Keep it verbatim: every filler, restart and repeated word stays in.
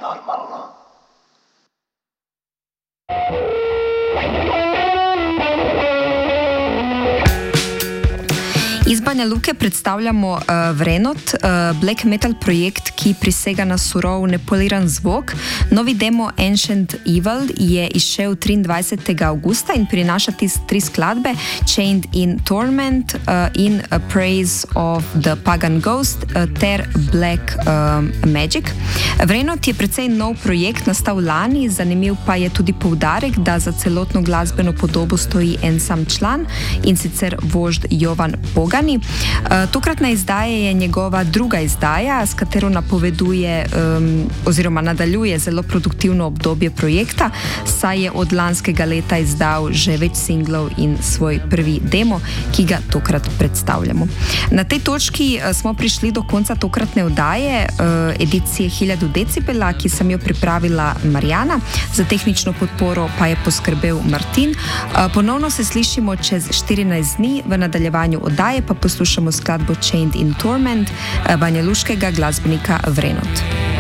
Nenormalno. Iz Banja Luke predstavljamo uh, Vrenot, uh, black metal projekt, ki prisega na surov, nepoliran zvok. Novi demo Ancient Evil je izšel triindvajsetega avgusta in prinaša tri skladbe: Chained in Torment uh, in A Praise of the Pagan Ghost uh, ter Black um, Magic. Vrenot je precej nov projekt, nastal lani, zanimiv pa je tudi poudarek, da za celotno glasbeno podobo stoji en sam član, in sicer vožd Jovan Bogan. Tokratna izdaja je njegova druga izdaja, s katero napoveduje um, oziroma nadaljuje zelo produktivno obdobje projekta, saj je od lanskega leta izdal že več singlov in svoj prvi demo, ki ga tokrat predstavljamo. Na tej točki smo prišli do konca tokratne oddaje, uh, edicije Hiljadu decibela, ki sem jo pripravila Marjana, za tehnično podporo pa je poskrbel Martin. Uh, ponovno se slišimo čez štirinajst dni, v nadaljevanju oddaje pa poslušamo skladbo Chained in Torment banjaluškega glasbenika Vrenot.